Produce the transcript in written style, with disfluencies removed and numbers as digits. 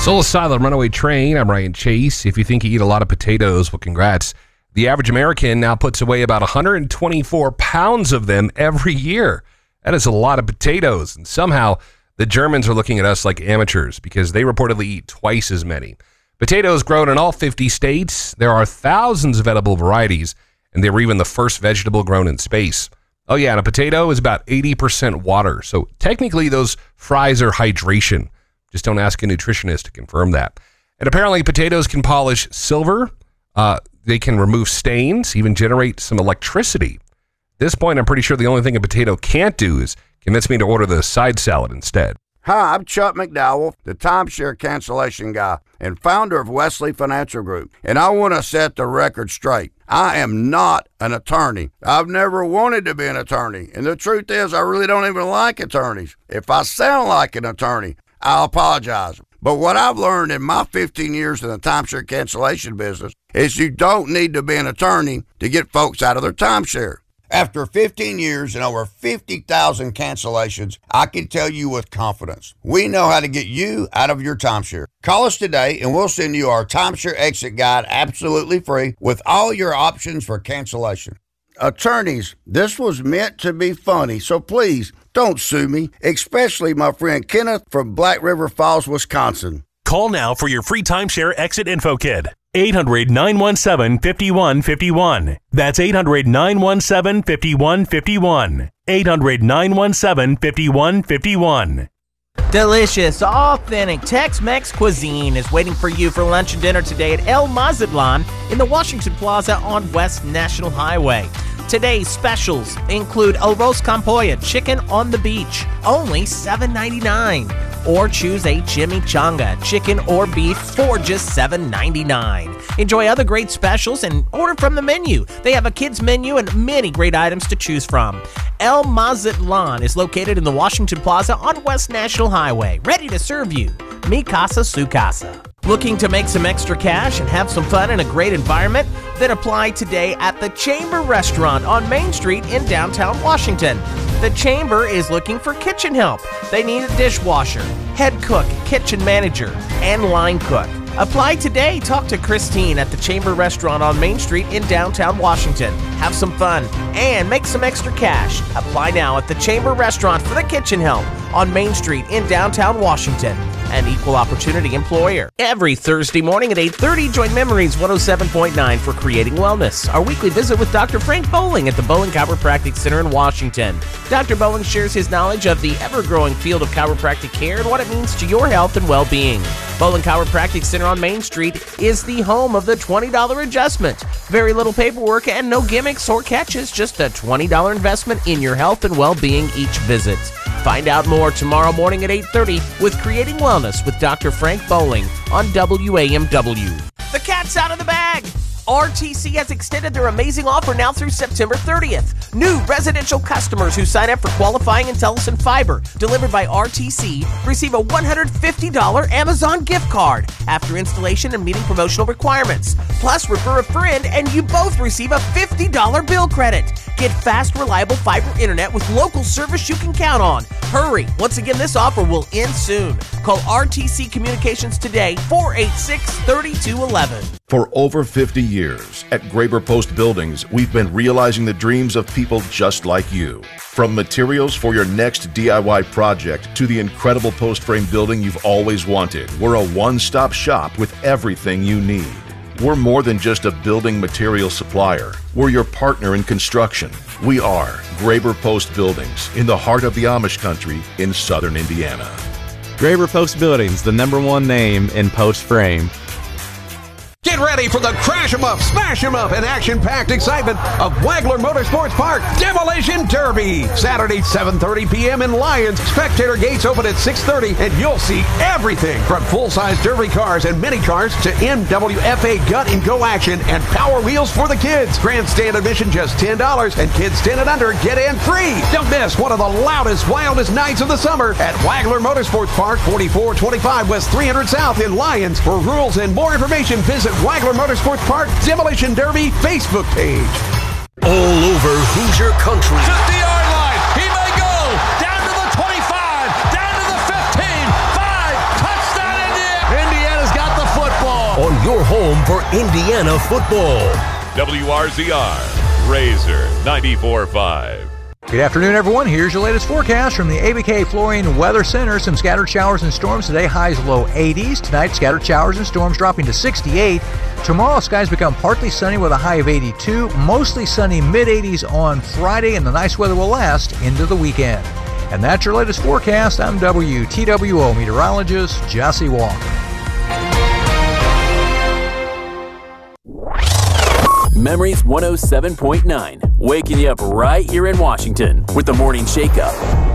Soul Asylum, Runaway Train. I'm Ryan Chase. If you think you eat a lot of potatoes, well, congrats. The average American now puts away about 124 pounds of them every year. That is a lot of potatoes. And somehow the Germans are looking at us like amateurs because they reportedly eat twice as many. Potatoes grown in all 50 states. There are thousands of edible varieties, and they were even the first vegetable grown in space. Oh yeah, and a potato is about 80% water. So technically those fries are hydration. Just don't ask a nutritionist to confirm that. And apparently potatoes can polish silver. They can remove stains, even generate some electricity. At this point, I'm pretty sure the only thing a potato can't do is convince me to order the side salad instead. Hi, I'm Chuck McDowell, the timeshare cancellation guy and founder of Wesley Financial Group. And I want to set the record straight. I am not an attorney. I've never wanted to be an attorney. And the truth is, I really don't even like attorneys. If I sound like an attorney, I'll apologize. But what I've learned in my 15 years in the timeshare cancellation business is you don't need to be an attorney to get folks out of their timeshare. After 15 years and over 50,000 cancellations, I can tell you with confidence, we know how to get you out of your timeshare. Call us today and we'll send you our timeshare exit guide absolutely free with all your options for cancellation. Attorneys, this was meant to be funny, so please don't sue me, especially my friend Kenneth from Black River Falls, Wisconsin. Call now for your free timeshare exit info kit. 800-917-5151. That's 800-917-5151. 800-917-5151. Delicious, authentic Tex-Mex cuisine is waiting for you for lunch and dinner today at El Mazatlan in the Washington Plaza on West National Highway. Today's specials include arroz con pollo, chicken on the beach, only $7.99. Or choose a chimichanga, chicken or beef, for just $7.99. Enjoy other great specials and order from the menu. They have a kids menu and many great items to choose from. El Mazatlan is located in the Washington Plaza on West National Highway, ready to serve you. Mi casa, su casa. Looking to make some extra cash and have some fun in a great environment? Then apply today at the Chamber Restaurant on Main Street in downtown Washington. The Chamber is looking for kitchen help. They need a dishwasher, head cook, kitchen manager, and line cook. Apply today. Talk to Christine at the Chamber Restaurant on Main Street in downtown Washington. Have some fun and make some extra cash. Apply now at the Chamber Restaurant for the kitchen help on Main Street in downtown Washington. An equal opportunity employer. Every Thursday morning at 8:30, join Memories 107.9 for Creating Wellness. Our weekly visit with Dr. Frank Bowling at the Bowling Chiropractic Center in Washington. Dr. Bowling shares his knowledge of the ever-growing field of chiropractic care and what it means to your health and well-being. Bowling Chiropractic Center on Main Street is the home of the $20 adjustment. Very little paperwork and no gimmicks or catches, just a $20 investment in your health and well-being each visit. Find out more tomorrow morning at 8:30 with Creating Wellness with Dr. Frank Bowling on WAMW. The cat's out of the bag! RTC has extended their amazing offer now through September 30th. New residential customers who sign up for qualifying IntelliSyn Fiber delivered by RTC receive a $150 Amazon gift card after installation and meeting promotional requirements. Plus, refer a friend and you both receive a $50 bill credit. Get fast, reliable fiber internet with local service you can count on. Hurry! Once again, this offer will end soon. Call RTC Communications today, 486-3211. For over 50 years, at Graber Post Buildings, we've been realizing the dreams of people just like you. From materials for your next DIY project to the incredible post frame building you've always wanted, we're a one-stop shop with everything you need. We're more than just a building material supplier. We're your partner in construction. We are Graber Post Buildings in the heart of the Amish country in southern Indiana. Graber Post Buildings, the #1 name in post frame. Get ready for the crash 'em up, smash 'em up, and action-packed excitement of Wagler Motorsports Park Demolition Derby. Saturday, 7:30 p.m. in Lyons. Spectator gates open at 6:30, and you'll see everything from full-size derby cars and mini cars to NWFA gut and go action and power wheels for the kids. Grandstand admission just $10, and kids 10 and under get in free. Don't miss one of the loudest, wildest nights of the summer at Wagler Motorsports Park, 4425 West 300 South in Lyons. For rules and more information, visit Wagler Motorsports Park Demolition Derby Facebook page. All over Hoosier country. 50-yard line. He may go down to the 25, down to the 15, 5, touchdown Indiana. your home for Indiana football. WRZR, Razor 94.5. Good afternoon, everyone. Here's your latest forecast from the ABK Flooring Weather Center. Some scattered showers and storms today. Highs low 80s. Tonight, scattered showers and storms dropping to 68. Tomorrow, skies become partly sunny with a high of 82. Mostly sunny mid-80s on Friday, and the nice weather will last into the weekend. And that's your latest forecast. I'm WTWO meteorologist Jesse Walker. Memories 107.9, waking you up right here in Washington with the Morning Shake-Up.